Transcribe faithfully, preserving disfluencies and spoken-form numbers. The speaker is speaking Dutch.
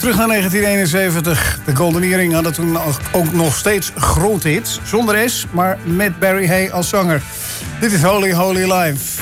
terug naar negentien eenenzeventig. De Golden Earring hadden toen ook nog steeds grote hits. Zonder S, maar met Barry Hay als zanger. Dit is Holy Holy Live.